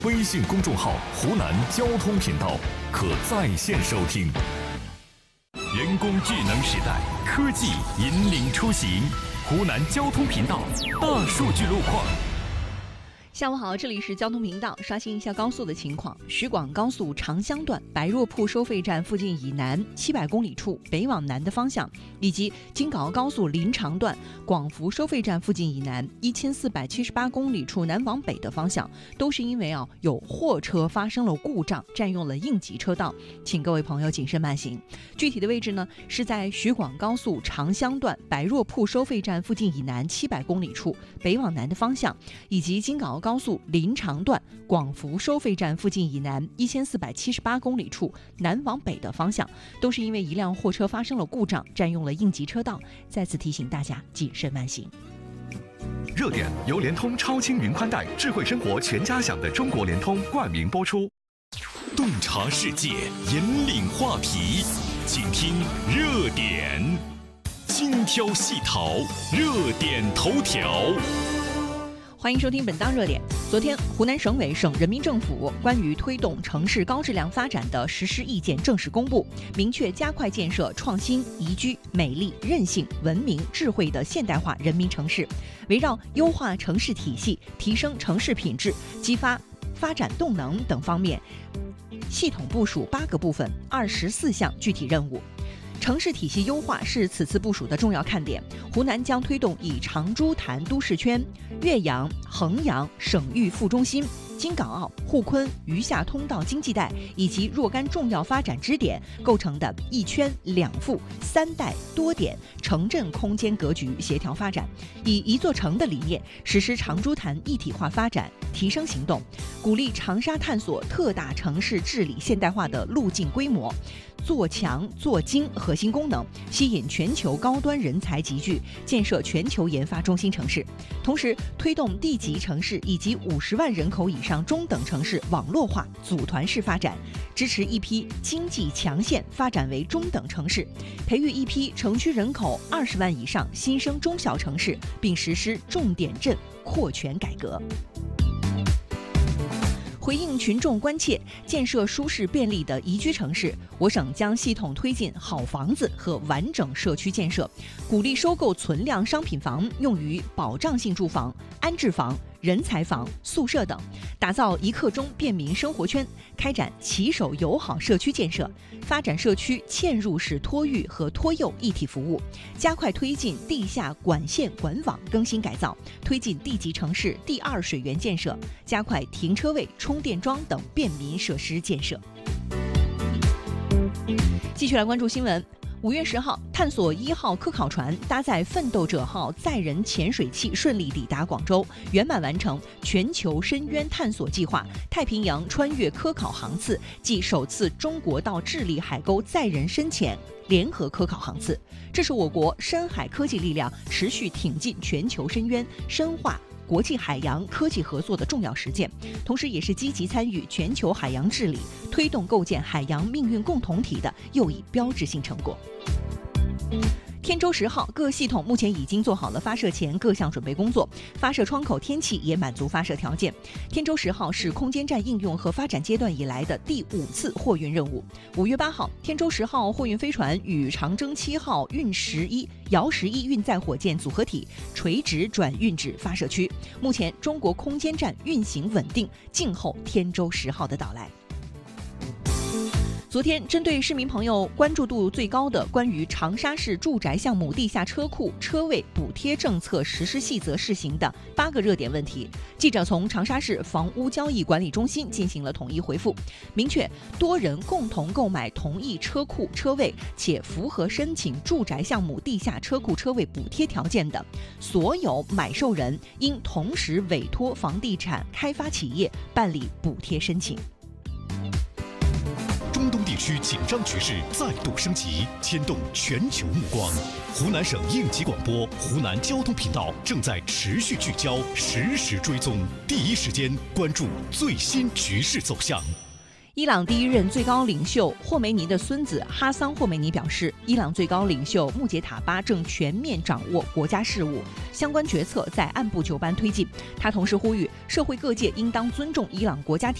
微信公众号湖南交通频道可在线收听。人工智能时代，科技引领出行。湖南交通频道大数据路况。 下午好，这里是交通频道，刷新一下高速的情况。徐广高速长乡段白若铺收费站附近以南700公里处北往南的方向，以及京港澳高速临长段广福收费站附近以南1478公里处南往北的方向，都是因为有货车发生了故障，占用了应急车道，请各位朋友谨慎慢行。具体的位置呢，是在徐广高速长乡段白若铺收费站附近以南700公里处北往南的方向，以及京港澳高速临长段广福收费站附近以南1478公里处南往北的方向，都是因为一辆货车发生了故障，占用了应急车道。再次提醒大家谨慎慢行。 热点由联通超轻云宽带智慧生活全家享的中国联通冠名播出。洞察世界，引领话题，请听热点，精挑细淘，热点头条。 欢迎收听本档热点。昨天，湖南省委省人民政府关于推动城市高质量发展的实施意见正式公布，明确加快建设创新、宜居、美丽、韧性、文明、智慧的现代化人民城市，围绕优化城市体系、提升城市品质、激发发展动能等方面，系统部署8个部分、24项具体任务。城市体系优化是此次部署的重要看点。湖南将推动以长株潭都市圈、岳阳、衡阳省域副中心、京港澳、沪昆、渝下通道经济带以及若干重要发展支点构成的一圈两副3带多点城镇空间格局协调发展，以一座城的理念实施长株潭一体化发展提升行动，鼓励长沙探索特大城市治理现代化的路径规模，做强做精核心功能，吸引全球高端人才集聚，建设全球研发中心城市。同时，推动地级城市以及50万人口以上中等城市网络化、组团式发展，支持一批经济强县发展为中等城市，培育一批城区人口20万以上新生中小城市，并实施重点镇扩权改革。回应群众关切，建设舒适便利的宜居城市，我省将系统推进好房子和完整社区建设，鼓励收购存量商品房用于保障性住房、安置房、人才房、宿舍等，打造一刻钟便民生活圈，开展骑手友好社区建设，发展社区嵌入式托育和托幼一体服务，加快推进地下管线管网更新改造，推进地级城市第2水源建设，加快停车位、充电桩等便民设施建设。继续来关注新闻。5月10号，探索1号科考船搭载奋斗者号载人潜水器顺利抵达广州，圆满完成全球深渊探索计划太平洋穿越科考航次暨首次中国到智利海沟载人深潜联合科考航次。这是我国深海科技力量持续挺进全球深渊、深化国际海洋科技合作的重要实践，同时也是积极参与全球海洋治理、推动构建海洋命运共同体的又一标志性成果。天舟10号各系统目前已经做好了发射前各项准备工作，发射窗口天气也满足发射条件。天舟10号是空间站应用和发展阶段以来的第5次货运任务。5月8号，天舟10号货运飞船与长征7号运11、遥11运载火箭组合体垂直转运至发射区。目前，中国空间站运行稳定，静候天舟10号的到来。昨天，针对市民朋友关注度最高的关于长沙市住宅项目地下车库车位补贴政策实施细则试行的8个热点问题，记者从长沙市房屋交易管理中心进行了统一回复，明确多人共同购买同一车库车位且符合申请住宅项目地下车库车位补贴条件的所有买受人，应同时委托房地产开发企业办理补贴申请。 中东地区紧张局势再度升级，牵动全球目光。湖南省应急广播、湖南交通频道正在持续聚焦、实时追踪，第一时间关注最新局势走向。 伊朗第一任最高领袖霍梅尼的孙子哈桑·霍梅尼表示，伊朗最高领袖穆杰塔巴正全面掌握国家事务，相关决策在按部就班推进。他同时呼吁社会各界应当尊重伊朗国家